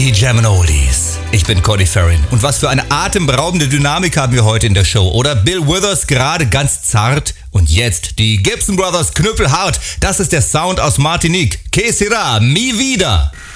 Die Jammin' Oldies. Ich bin Conny Farrin. Und was für eine atemberaubende Dynamik haben wir heute in der Show, oder? Bill Withers gerade ganz zart und jetzt die Gibson Brothers knüppelhart. Das ist der Sound aus Martinique. Que sera, mi vida.